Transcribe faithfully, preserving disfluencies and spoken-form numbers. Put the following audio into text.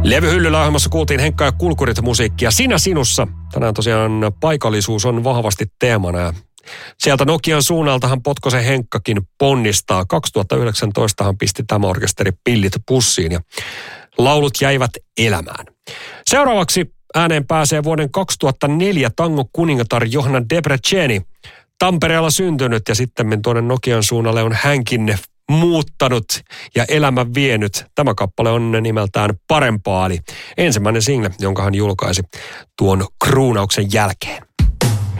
Levyhyllyllä ohjelmassa kuultiin Henkka ja Kulkurit musiikkia Sinä sinussa. Tänään tosiaan paikallisuus on vahvasti teemana ja sieltä Nokian suunnaltahan Potkosen Henkkakin ponnistaa. kaksituhattayhdeksäntoista hän pisti tämä orkesteri pillit pussiin ja laulut jäivät elämään. Seuraavaksi ääneen pääsee vuoden kaksituhattaneljä tango-kuningatar Johanna Debreceni. Tampereella syntynyt ja sitten tuonne Nokian suunnalle on hänkin muuttanut ja elämän vienyt. Tämä kappale on nimeltään Parempaa, eli ensimmäinen single, jonka hän julkaisi tuon kruunauksen jälkeen.